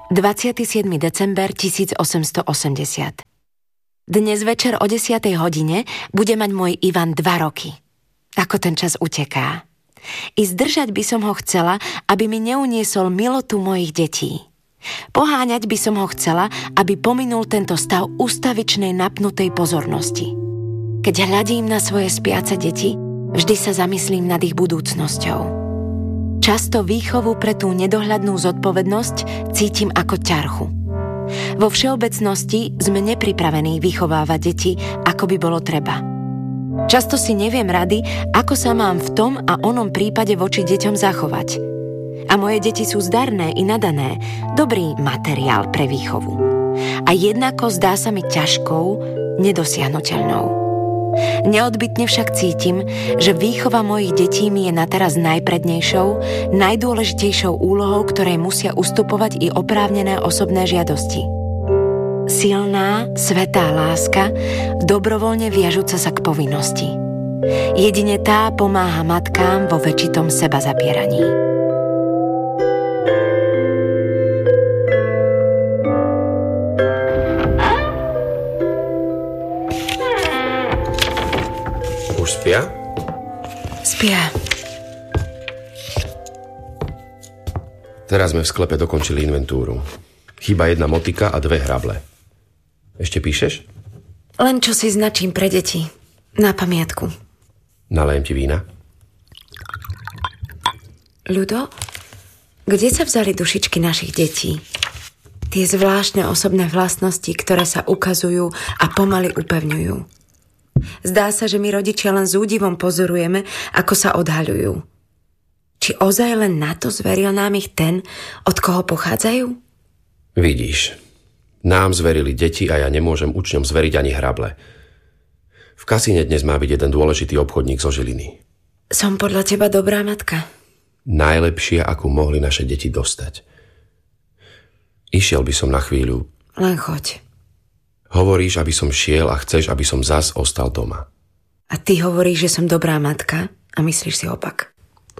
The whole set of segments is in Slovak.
27. december 1880. Dnes večer o 10. hodine bude mať môj Ivan 2 roky. Ako ten čas uteká. I zdržať by som ho chcela, aby mi neuniesol milotu mojich detí. Poháňať by som ho chcela, aby pominul tento stav ustavičnej napnutej pozornosti. Keď hľadím na svoje spiace deti, vždy sa zamyslím nad ich budúcnosťou. Často výchovu pre tú nedohľadnú zodpovednosť cítim ako ťarchu. Vo všeobecnosti sme nepripravení vychovávať deti, ako by bolo treba. Často si neviem rady, ako sa mám v tom a onom prípade voči deťom zachovať. A moje deti sú zdarné i nadané, dobrý materiál pre výchovu. A jednako zdá sa mi ťažkou, nedosiahnuteľnou. Neodbytne však cítim, že výchova mojich detí mi je nateraz najprednejšou, najdôležitejšou úlohou, ktorej musia ustupovať i oprávnené osobné žiadosti. Silná, svätá láska, dobrovoľne viažúca sa k povinnosti. Jedine tá pomáha matkám vo väčšitom sebazapieraní. Spia? Spia. Teraz sme v sklepe dokončili inventúru. Chýba 1 motika a 2 hrable. Ešte píšeš? Len čo si značím pre deti. Na pamiatku. Nalejem ti vína? Ľudo, kde sa vzali dušičky našich detí? Tie zvláštne osobné vlastnosti, ktoré sa ukazujú a pomaly upevňujú. Zdá sa, že my rodičia len s údivom pozorujeme, ako sa odhaľujú. Či ozaj len na to zveril nám ich ten, od koho pochádzajú? Vidíš, nám zverili deti a ja nemôžem učňom zveriť ani hrable. V kasíne dnes má byť jeden dôležitý obchodník zo Žiliny. Som podľa teba dobrá matka? Najlepšia, akú mohli naše deti dostať. Išiel by som na chvíľu. Len choď. Hovoríš, aby som šiel a chceš, aby som zas ostal doma. A ty hovoríš, že som dobrá matka a myslíš si opak.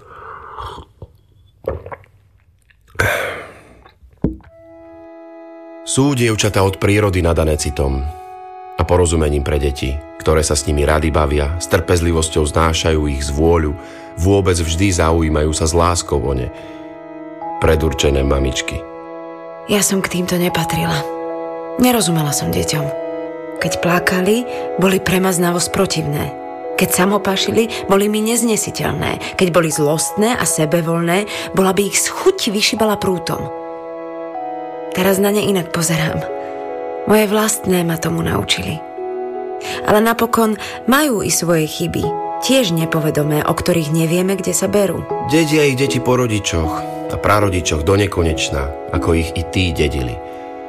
Sú dievčatá od prírody nadané citom a porozumením pre deti, ktoré sa s nimi rady bavia, s trpezlivosťou znášajú ich z vôľu, vôbec vždy zaujímajú sa s láskou o ne. Predurčené mamičky. Ja som k týmto nepatrila. Nerozumela som deťom. Keď plakali, boli premaznavo protivné. Keď samopášili, boli mi neznesiteľné. Keď boli zlostné a sebevoľné, bola by ich z chuti vyšibala prútom. Teraz na ne inak pozerám. Moje vlastné ma tomu naučili. Ale napokon majú i svoje chyby. Tiež nepovedomé, o ktorých nevieme, kde sa berú. Dedia ich deti po rodičoch a prarodičoch do nekonečna, ako ich i tí dedili.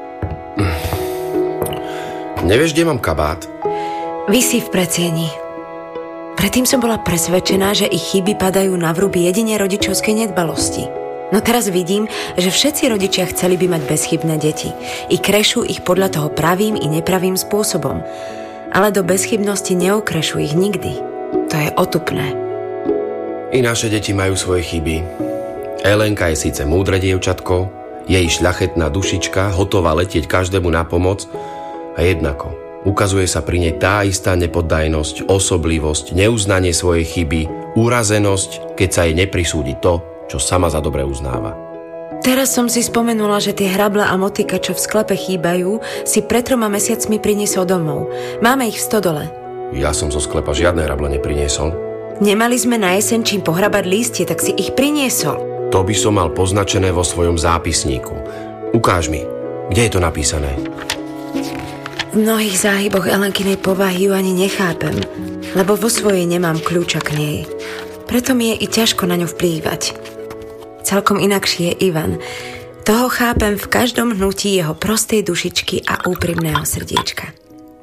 Nevieš, kde mám kabát? Visí v predsieni. Predtým som bola presvedčená, že ich chyby padajú na vrúb jedine rodičovskej nedbalosti. No teraz vidím, že všetci rodičia chceli by mať bezchybné deti. I krešú ich podľa toho pravým i nepravým spôsobom. Ale do bezchybnosti neokrešu ich nikdy. To je otupné. I naše deti majú svoje chyby. Elenka je síce múdre dievčatko, jej šľachetná dušička, hotová letieť každému na pomoc, a jednako ukazuje sa pri nej tá istá nepoddajnosť, osoblivosť, neuznanie svojej chyby, urazenosť, keď sa jej neprisúdi to, čo sama za dobre uznáva. Teraz som si spomenula, že tie hrable a motika, čo v sklepe chýbajú, si pred 3 mesiacmi priniesol domov. Máme ich v stodole. Ja som zo sklepa žiadne hrable nepriniesol. Nemali sme na jeseň čím pohrabať lístie, tak si ich priniesol. To by som mal poznačené vo svojom zápisníku. Ukáž mi, kde je to napísané? V mnohých záhyboch Elenkinej povahy ju ani nechápem, lebo vo svojej nemám kľúča k nej. Preto mi je i ťažko na ňu vplývať. Celkom inakší je Ivan. Toho chápem v každom hnutí jeho prostej dušičky a úprimného srdiečka.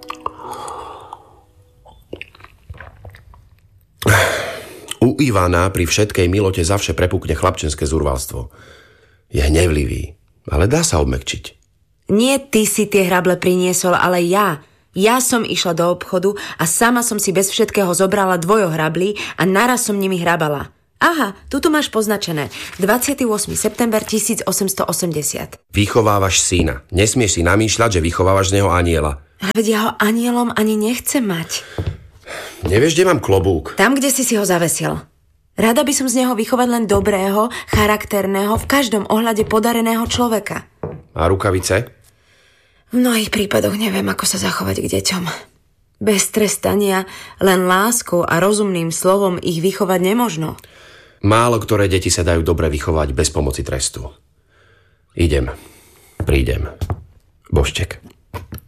U Ivana pri všetkej milote zavše prepukne chlapčenské zúrvalstvo. Je hnevlivý, ale dá sa obmäkčiť. Nie ty si tie hrable priniesol, ale ja. Ja som išla do obchodu a sama som si bez všetkého zobrala 2 hrablí a naraz som nimi hrabala. Aha, tuto máš poznačené. 28. september 1880. Vychovávaš syna. Nesmieš si namýšľať, že vychovávaš z neho anjela. A veď ja ho anjelom ani nechcem mať. Nevieš, kde mám klobúk? Tam, kde si ho zavesil. Rada by som z neho vychovať len dobrého, charakterného, v každom ohľade podareného človeka. A rukavice? V mnohých prípadoch neviem, ako sa zachovať k deťom. Bez trestania, len láskou a rozumným slovom ich vychovať nemožno. Málo ktoré deti sa dajú dobre vychovať bez pomoci trestu. Idem. Prídem. Božtek.